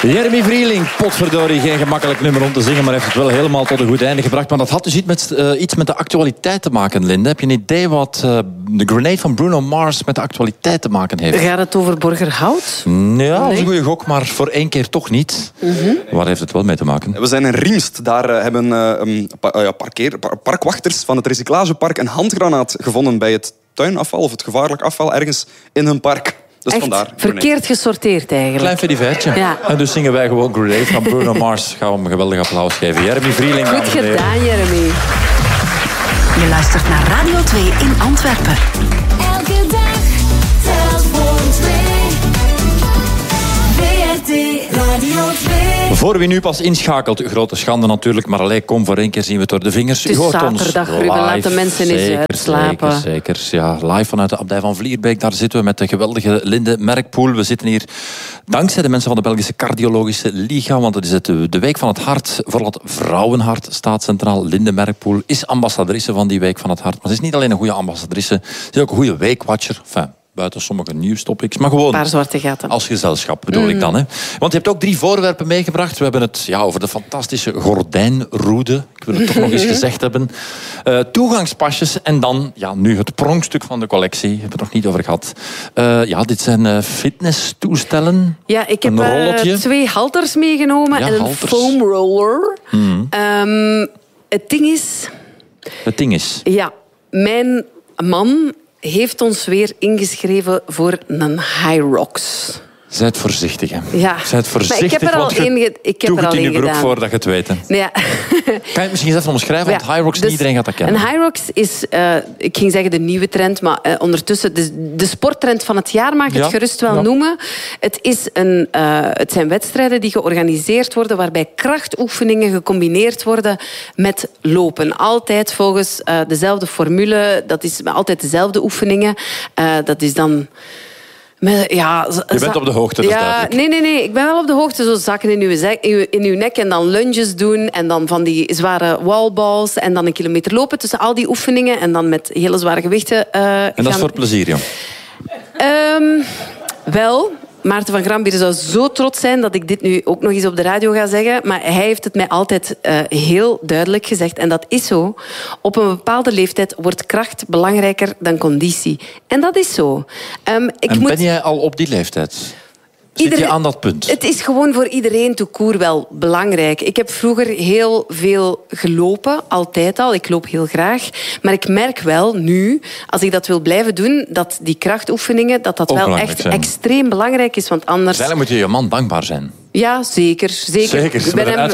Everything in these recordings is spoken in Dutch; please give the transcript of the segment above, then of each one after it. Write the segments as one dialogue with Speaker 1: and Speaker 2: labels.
Speaker 1: Jeremy Vrieling, potverdorie, geen gemakkelijk nummer om te zingen, maar heeft het wel helemaal tot een goed einde gebracht. Maar dat had dus iets met de actualiteit te maken, Linde. Heb je een idee wat de Grenade van Bruno Mars met de actualiteit te maken heeft?
Speaker 2: Gaat het over Borgerhout?
Speaker 1: Ja, dat is een goede gok, maar voor één keer toch niet. Waar heeft het wel mee te maken?
Speaker 3: We zijn in Riemst. Daar hebben parkwachters van het recyclagepark een handgranaat gevonden bij het tuinafval of het gevaarlijk afval ergens in hun park. Dus
Speaker 2: echt
Speaker 3: vandaar,
Speaker 2: verkeerd gesorteerd eigenlijk.
Speaker 1: Klein fedivertje.
Speaker 2: Ja.
Speaker 1: En dus zingen wij gewoon Grenade van Bruno Mars. Gaan we hem een geweldig applaus geven. Jeremy Vrieling.
Speaker 2: Goed gedaan, Jeremy.
Speaker 4: Je luistert naar Radio 2 in Antwerpen.
Speaker 5: Elke dag telt voor 2. VRT Radio 2.
Speaker 1: Voor wie nu pas inschakelt, grote schande natuurlijk, maar alleen kom voor één keer zien we het door de vingers.
Speaker 2: Het is
Speaker 1: U hoort
Speaker 2: zaterdag,
Speaker 1: ons
Speaker 2: Ruben,
Speaker 1: live.
Speaker 2: laat de mensen eens uitslapen.
Speaker 1: Zeker. Ja, live vanuit de Abdij van Vlierbeek. Daar zitten we met de geweldige Linde Merkpoel. We zitten hier dankzij de mensen van de Belgische Cardiologische Liga, want het is de Week van het Hart. Vooral het vrouwenhart staat centraal. Linde Merkpoel is ambassadrice van die Week van het Hart. Maar ze is niet alleen een goede ambassadrice, ze is ook een goede weekwatcher. Enfin, buiten sommige nieuwstopics, maar gewoon
Speaker 2: Een paar zwarte gaten.
Speaker 1: als gezelschap bedoel ik dan. Hè. Want je hebt ook 3 voorwerpen meegebracht. We hebben het over de fantastische gordijnroede. Ik wil het toch nog eens gezegd hebben. Toegangspasjes en dan nu het pronkstuk van de collectie. Daar hebben we het nog niet over gehad. Dit zijn fitnesstoestellen.
Speaker 2: Ja, ik heb
Speaker 1: een rolletje.
Speaker 2: 2 halters meegenomen en een
Speaker 1: halters.
Speaker 2: foam roller. Het ding is... Ja, mijn man heeft ons weer ingeschreven voor een Hyrox.
Speaker 1: Zijt voorzichtig, hè.
Speaker 2: Ja.
Speaker 1: Zijt voorzichtig,
Speaker 2: maar ik heb er al
Speaker 1: in je broek
Speaker 2: gedaan.
Speaker 1: voordat je het weet. Hè.
Speaker 2: Ja.
Speaker 1: Kan je het misschien eens even omschrijven? Want Hyrox,
Speaker 2: dus
Speaker 1: iedereen gaat dat kennen.
Speaker 2: Een Hyrox is, ik ging zeggen de nieuwe trend, maar ondertussen de sporttrend van het jaar mag ik het gerust wel noemen. Het zijn wedstrijden die georganiseerd worden waarbij krachtoefeningen gecombineerd worden met lopen. Altijd volgens dezelfde formule. Dat is altijd dezelfde oefeningen. Dat is dan... je
Speaker 1: bent op de hoogte, dat is duidelijk.
Speaker 2: Nee. Ik ben wel op de hoogte. Zo zakken in uw nek en dan lunges doen. En dan van die zware wallballs. En dan een kilometer lopen tussen al die oefeningen. En dan met hele zware gewichten
Speaker 1: En dat is voor plezier, joh.
Speaker 2: Wel... Maarten van Grambier zou zo trots zijn dat ik dit nu ook nog eens op de radio ga zeggen. Maar hij heeft het mij altijd heel duidelijk gezegd. En dat is zo. Op een bepaalde leeftijd wordt kracht belangrijker dan conditie. En dat is zo.
Speaker 1: Ben jij al op die leeftijd? Zit je aan dat punt?
Speaker 2: Het is gewoon voor iedereen tout court wel belangrijk. Ik heb vroeger heel veel gelopen, altijd al. Ik loop heel graag. Maar ik merk wel nu, als ik dat wil blijven doen, dat die krachtoefeningen, dat wel echt extreem belangrijk is. Want anders...
Speaker 1: Eigenlijk moet je man dankbaar zijn.
Speaker 2: Ja, zeker.
Speaker 1: Ik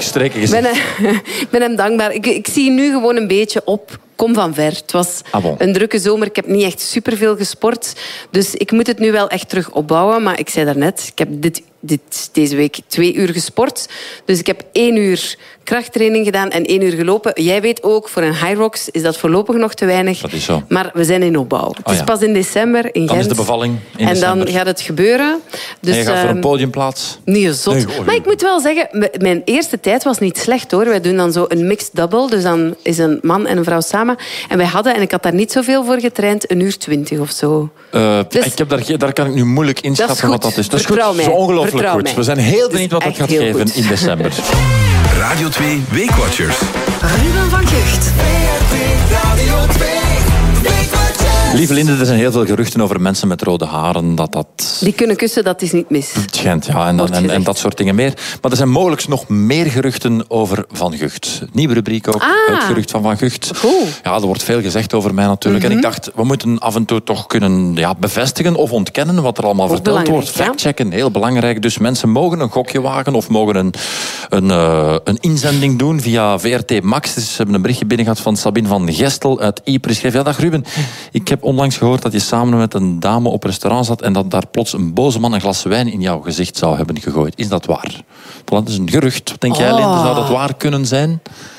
Speaker 2: ben hem dankbaar. Ik zie nu gewoon een beetje op. Kom van ver. Het was een drukke zomer. Ik heb niet echt superveel gesport. Dus ik moet het nu wel echt terug opbouwen. Maar ik zei daarnet, ik heb deze week 2 uur gesport. Dus ik heb 1 uur krachttraining gedaan en 1 uur gelopen. Jij weet ook, voor een Hyrox is dat voorlopig nog te weinig.
Speaker 1: Dat is zo.
Speaker 2: Maar we zijn in opbouw. Het is pas in december in Gent.
Speaker 1: Dan is de bevalling in
Speaker 2: december.
Speaker 1: december.
Speaker 2: Dan gaat het gebeuren. Dus,
Speaker 1: en je gaat voor een podiumplaats?
Speaker 2: Nee, zot. Maar ik moet wel zeggen, mijn eerste tijd was niet slecht, hoor. Wij doen dan zo een mixed double. Dus dan is een man en een vrouw samen. En wij hadden, en ik had daar niet zoveel voor getraind, 1 uur 20 of zo.
Speaker 1: Dus, daar kan ik nu moeilijk inschatten wat dat is. Dat is goed. Dat is ongelooflijk goed. We zijn heel benieuwd wat dat gaat geven in december.
Speaker 6: Radio 2 Weekwatchers.
Speaker 4: Ruben van Gucht.
Speaker 5: Radio 2 Weekwatchers.
Speaker 1: Lieve Linde, er zijn heel veel geruchten over mensen met rode haren.
Speaker 2: Die kunnen kussen, dat is niet mis.
Speaker 1: Het schijnt, ja. En dat soort dingen meer. Maar er zijn mogelijk nog meer geruchten over Van Gucht. Nieuwe rubriek ook. Het gerucht van Van Gucht. Ja, er wordt veel gezegd over mij natuurlijk. En ik dacht, we moeten af en toe toch kunnen bevestigen of ontkennen wat er allemaal verteld wordt. Factchecken, heel belangrijk. Dus mensen mogen een gokje wagen of mogen een inzending doen via VRT Max. Dus ze hebben een berichtje binnen gehad van Sabine van Gestel uit Ypres. Ja, dag Ruben. Ik heb onlangs gehoord dat je samen met een dame op restaurant zat en dat daar plots een boze man een glas wijn in jouw gezicht zou hebben gegooid. Is dat waar? Dat is een gerucht. Wat denk jij, Linde? Zou dat waar kunnen zijn?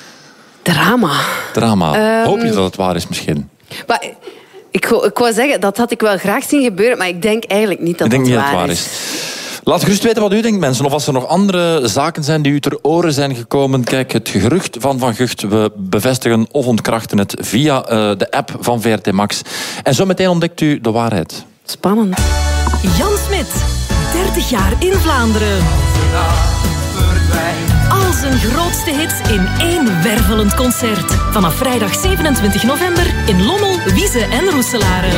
Speaker 1: Drama. Hoop je dat het waar is misschien?
Speaker 2: Maar ik wou zeggen, dat had ik wel graag zien gebeuren, maar ik denk eigenlijk niet dat het waar is.
Speaker 1: Laat gerust weten wat u denkt, mensen. Of als er nog andere zaken zijn die u ter oren zijn gekomen. Kijk, het gerucht van Van Gucht. We bevestigen of ontkrachten het via de app van VRT Max. En zo meteen ontdekt u de waarheid.
Speaker 2: Spannend.
Speaker 4: Jan Smit, 30 jaar in Vlaanderen.
Speaker 7: Al zijn grootste hits in één wervelend concert. Vanaf vrijdag 27 november in Lommel, Wieze en Roeselare.